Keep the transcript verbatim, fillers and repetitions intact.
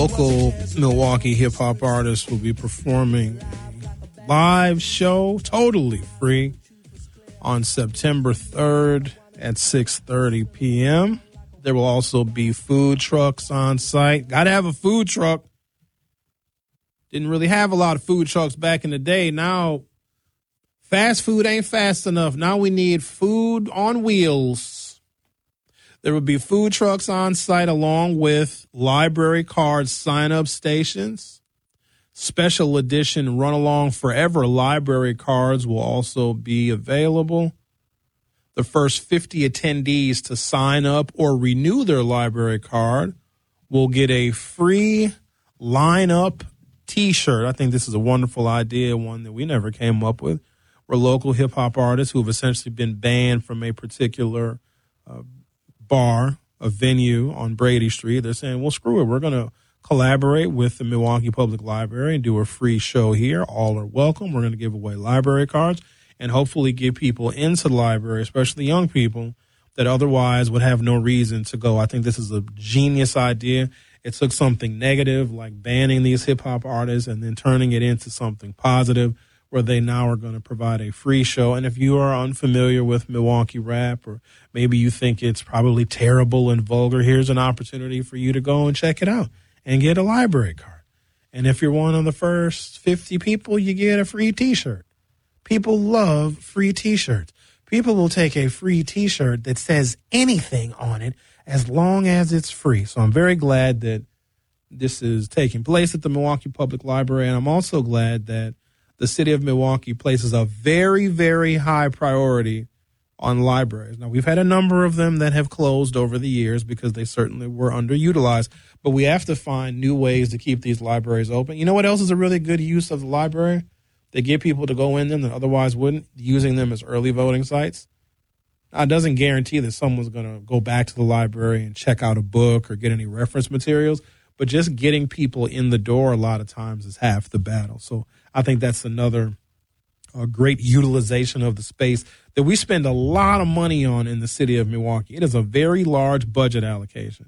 Local Milwaukee hip-hop artists will be performing a live show, totally free, on September third at six thirty p.m. There will also be food trucks on site. Got to have a food truck. Didn't really have a lot of food trucks back in the day. Now, fast food ain't fast enough. Now we need food on wheels. There will be food trucks on site along with library card sign-up stations. Special edition Run-Along Forever library cards will also be available. The first fifty attendees to sign up or renew their library card will get a free line-up T-shirt. I think this is a wonderful idea, one that we never came up with. We're local hip-hop artists who have essentially been banned from a particular uh, bar, a venue on Brady Street. They're saying, well, screw it. We're going to collaborate with the Milwaukee Public Library and do a free show here. All are welcome. We're going to give away library cards and hopefully get people into the library, especially young people that otherwise would have no reason to go. I think this is a genius idea. It took something negative like banning these hip-hop artists and then turning it into something positive, where they now are going to provide a free show. And if you are unfamiliar with Milwaukee rap, or maybe you think it's probably terrible and vulgar, here's an opportunity for you to go and check it out and get a library card. And if you're one of the first fifty people, you get a free T-shirt. People love free T-shirts. People will take a free T-shirt that says anything on it as long as it's free. So I'm very glad that this is taking place at the Milwaukee Public Library, and I'm also glad that the city of Milwaukee places a very, very high priority on libraries. Now, we've had a number of them that have closed over the years because they certainly were underutilized, but we have to find new ways to keep these libraries open. You know what else is a really good use of the library? They get people to go in them that otherwise wouldn't, using them as early voting sites. Now, it doesn't guarantee that someone's going to go back to the library and check out a book or get any reference materials, but just getting people in the door a lot of times is half the battle. So I think that's another uh, great utilization of the space that we spend a lot of money on in the city of Milwaukee. It is a very large budget allocation.